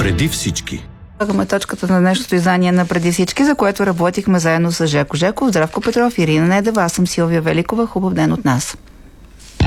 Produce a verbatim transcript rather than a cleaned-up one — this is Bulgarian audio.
Преди всички. Слагаме точката на днешното издание на Преди всички, за което работихме заедно с Жеко Жеков, Здравко Петров, Ирина Недева. Аз съм Силвия Великова. Хубав ден от нас.